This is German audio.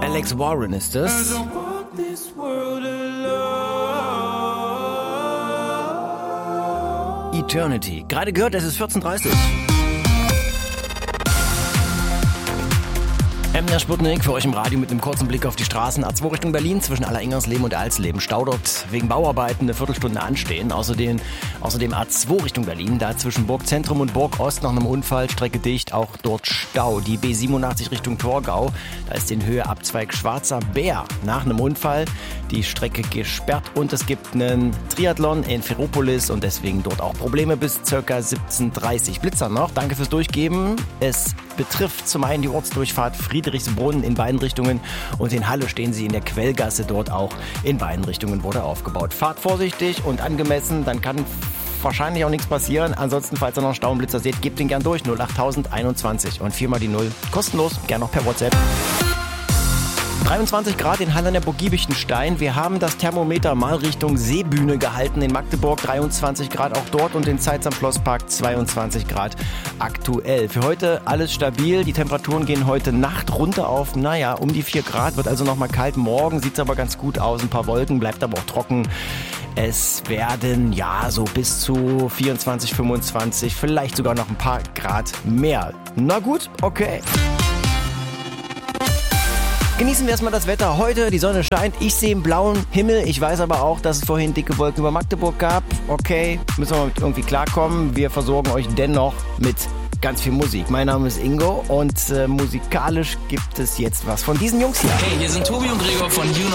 Alex Warren ist es. Eternity. Gerade gehört, es ist 14:30. Der Sputnik für euch im Radio mit einem kurzen Blick auf die Straßen. A2 Richtung Berlin zwischen Alleringers-Leben und Alsleben. Stau dort wegen Bauarbeiten eine Viertelstunde anstehen. Außerdem A2 Richtung Berlin, da zwischen Burgzentrum und Burgost nach einem Unfall, Strecke dicht, auch dort Stau. Die B87 Richtung Torgau, da ist in Höhe Abzweig Schwarzer Bär nach einem Unfall die Strecke gesperrt und es gibt einen Triathlon in Ferropolis und deswegen dort auch Probleme bis ca. 17:30. Blitzer noch, danke fürs Durchgeben. Es betrifft zum einen die Ortsdurchfahrt Friedrichsbrunn in beiden Richtungen und in Halle stehen sie in der Quellgasse, dort auch in beiden Richtungen wurde aufgebaut. Fahrt vorsichtig und angemessen, dann kann wahrscheinlich auch nichts passieren. Ansonsten, falls ihr noch einen Stauenblitzer seht, gebt ihn gern durch. 08021 und 4 mal die 0. Kostenlos, gern noch per WhatsApp. 23 Grad in Halle an der Burg Giebichenstein. Wir haben das Thermometer mal Richtung Seebühne gehalten. In Magdeburg 23 Grad auch dort und in Zeitz am Schlosspark 22 Grad aktuell. Für heute alles stabil. Die Temperaturen gehen heute Nacht runter auf, um die 4 Grad. Wird also nochmal kalt. Morgen sieht es aber ganz gut aus. Ein paar Wolken, bleibt aber auch trocken. Es werden so bis zu 24, 25, vielleicht sogar noch ein paar Grad mehr. Na gut, okay. Genießen wir erstmal das Wetter heute. Die Sonne scheint. Ich sehe einen blauen Himmel. Ich weiß aber auch, dass es vorhin dicke Wolken über Magdeburg gab. Okay, müssen wir mit irgendwie klarkommen. Wir versorgen euch dennoch mit ganz viel Musik. Mein Name ist Ingo und musikalisch gibt es jetzt was von diesen Jungs hier. Hey, hier sind Tobi und Gregor von You